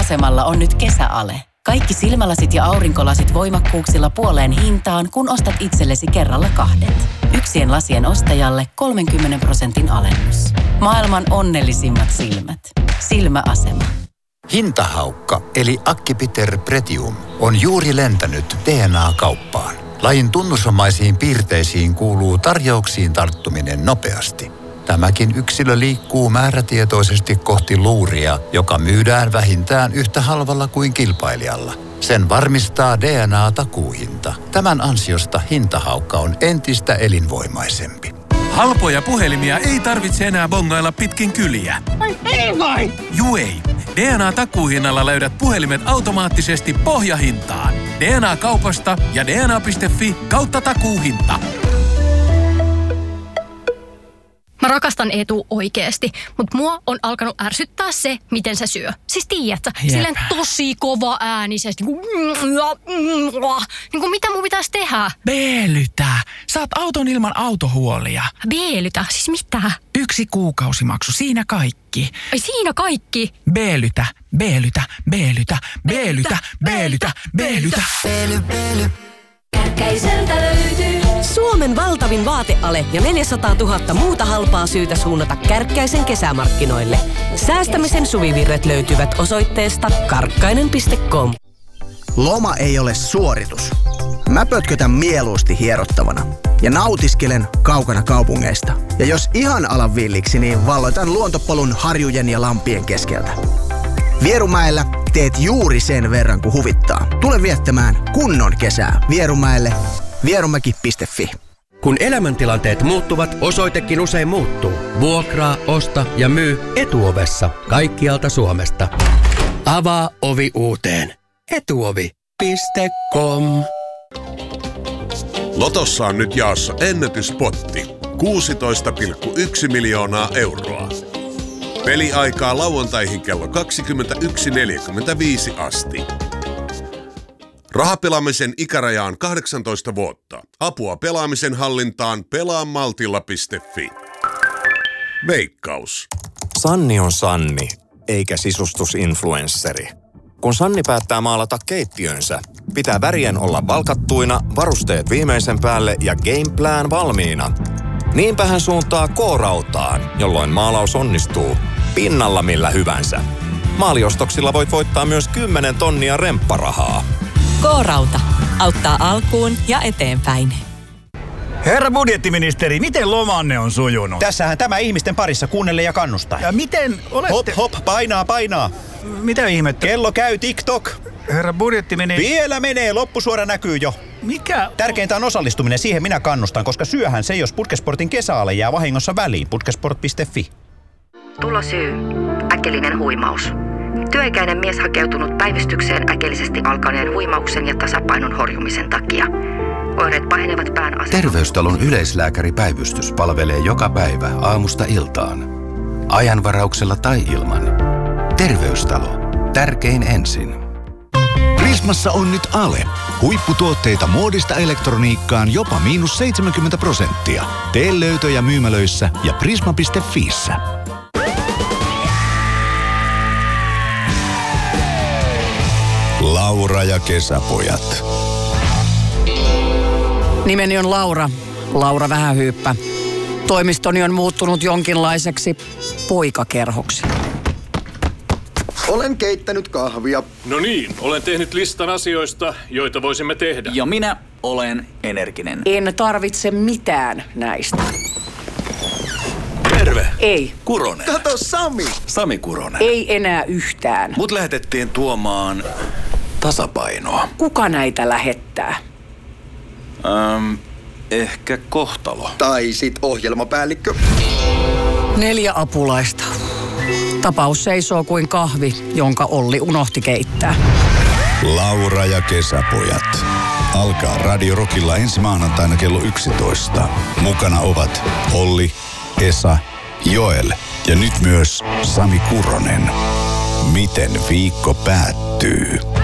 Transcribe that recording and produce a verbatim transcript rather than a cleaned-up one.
Silmäasemalla on nyt kesäale. Kaikki silmälasit ja aurinkolasit voimakkuuksilla puoleen hintaan, kun ostat itsellesi kerralla kahdet. Yksien lasien ostajalle kolmenkymmenen prosentin alennus. Maailman onnellisimmat silmät. Silmäasema. Hintahaukka eli Acipiter Pretium on juuri lentänyt D N A-kauppaan. Lajin tunnusomaisiin piirteisiin kuuluu tarjouksiin tarttuminen nopeasti. Tämäkin yksilö liikkuu määrätietoisesti kohti luuria, joka myydään vähintään yhtä halvalla kuin kilpailijalla. Sen varmistaa D N A-takuuhinta. Tämän ansiosta hintahaukka on entistä elinvoimaisempi. Halpoja puhelimia ei tarvitse enää bongailla pitkin kyliä. Ai ei vai! Juu ei. D N A-takuuhinnalla löydät puhelimet automaattisesti pohjahintaan. D N A-kaupasta ja D N A piste F I kautta takuuhinta. Mä rakastan Eetu oikeesti, mutta mua on alkanut ärsyttää se, miten se syö. Siis tiedätkö, silleen tosi kova äänisesti. Niin kuin mitä mun pitäisi tehdä? Beelytä. Saat auton ilman autohuolia. Beelytä? Siis mitä? Yksi kuukausimaksu, siinä kaikki. Ai siinä kaikki? Beelytä, beelytä, beelytä, beelytä, beelytä, beelytä. Beely, beely. Kärkkäiseltä löytyy Suomen valtavin vaateale ja neljäsataatuhatta muuta halpaa syytä suunnata Kärkkäisen kesämarkkinoille. Säästämisen suvivirret löytyvät osoitteesta karkkainen piste com. Loma ei ole suoritus. Mä pötkötän mieluusti hierottavana ja nautiskelen kaukana kaupungeista. Ja jos ihan alan villiksi, niin valloitan luontopolun harjujen ja lampien keskeltä. Vierumäellä teet juuri sen verran kuin huvittaa. Tule viettämään kunnon kesää Vierumäelle. Vierumäki piste F I. Kun elämäntilanteet muuttuvat, osoitekin usein muuttuu. Vuokraa, osta ja myy Etuovessa kaikkialta Suomesta. Avaa ovi uuteen. Etuovi piste com. Lotossa on nyt jaossa ennätyspotti. kuusitoista pilkku yksi miljoonaa euroa. Peliaikaa lauantaihin kello kaksikymmentäyksi neljäkymmentäviisi asti. Rahapelaamisen ikäraja on kahdeksantoista vuotta. Apua pelaamisen hallintaan pelaamaltilla piste F I. Veikkaus. Sanni on Sanni, eikä sisustusinfluensseri. Kun Sanni päättää maalata keittiönsä, pitää värien olla valkattuina, varusteet viimeisen päälle ja gameplan valmiina. Niinpä hän suuntaa K-rautaan, jolloin maalaus onnistuu pinnalla millä hyvänsä. Maaliostoksilla voit voittaa myös kymmenen tonnia rempparahaa. K-rauta. Auttaa alkuun ja eteenpäin. Herra budjettiministeri, miten lomanne on sujunut? Tässähän tämä ihmisten parissa kuunnelle ja kannustaa. Ja miten olette... Hop, hop, painaa, painaa. Mitä ihmettä? Kello käy TikTok. Herra budjettiministeri... Vielä menee, loppusuora näkyy jo. Mikä? Tärkeintä on osallistuminen, siihen minä kannustan, koska syöhän se, jos Putkesportin kesäale jää vahingossa väliin. Putkesport piste F I. Tulosyy. Äkillinen huimaus. Työikäinen mies hakeutunut päivystykseen äkillisesti alkaneen huimauksen ja tasapainon horjumisen takia. Oireet pahenevat pään asennosta. Terveystalon yleislääkäripäivystys palvelee joka päivä aamusta iltaan. Ajanvarauksella tai ilman. Terveystalo. Tärkein ensin. Prismassa on nyt ale. Huipputuotteita muodista elektroniikkaan jopa miinus seitsemänkymmentä prosenttia. Tee löytöjä myymälöissä ja prisma piste fiissä. Laura ja kesäpojat. Nimeni on Laura. Laura Vähähyyppä. Toimistoni on muuttunut jonkinlaiseksi poikakerhoksi. Olen keittänyt kahvia. No niin, olen tehnyt listan asioista, joita voisimme tehdä. Ja minä olen energinen. En tarvitse mitään näistä. Terve. Ei. Kuronen. Kato Sami. Sami Kuronen. Ei enää yhtään. Mut lähetettiin tuomaan tasapainoa. Kuka näitä lähettää? Ähm, ehkä kohtalo. Tai sit ohjelmapäällikkö. Neljä apulaista. Tapaus seisoo kuin kahvi, jonka Olli unohti keittää. Laura ja kesäpojat. Alkaa Radio Rockilla ensi maanantaina kello yksitoista. Mukana ovat Olli, Esa, Joel ja nyt myös Sami Kuronen. Miten viikko päättyy?